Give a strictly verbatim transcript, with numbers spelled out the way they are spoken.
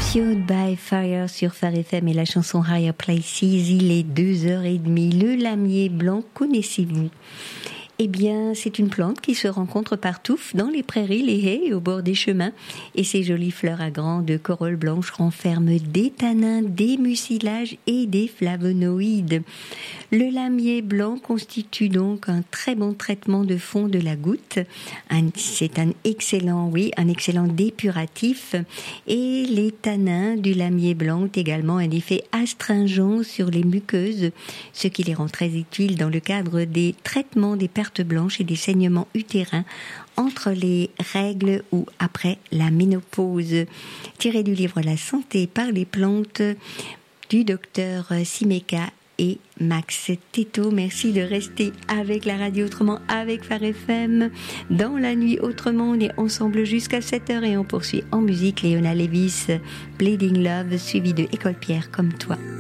Fueled by Fire sur Phare F M et la chanson Higher Places. Il est deux heures trente. Le lamier blanc, connaissez-vous? Eh bien, c'est une plante qui se rencontre partout, dans les prairies, les haies et au bord des chemins. Et ses jolies fleurs à grandes corolles blanches renferment des tanins, des mucilages et des flavonoïdes. Le lamier blanc constitue donc un très bon traitement de fond de la goutte. Un, c'est un excellent, oui, un excellent dépuratif. Et les tanins du lamier blanc ont également un effet astringent sur les muqueuses, ce qui les rend très utiles dans le cadre des traitements des pertes blanches et des saignements utérins entre les règles ou après la ménopause. Tiré du livre La santé par les plantes du docteur Simeka et Max Teto. Merci de rester avec la radio autrement, avec Phare F M. Dans la nuit autrement, on est ensemble jusqu'à sept heures et on poursuit en musique Léona Lewis, Bleeding Love, suivi de École Pierre comme toi.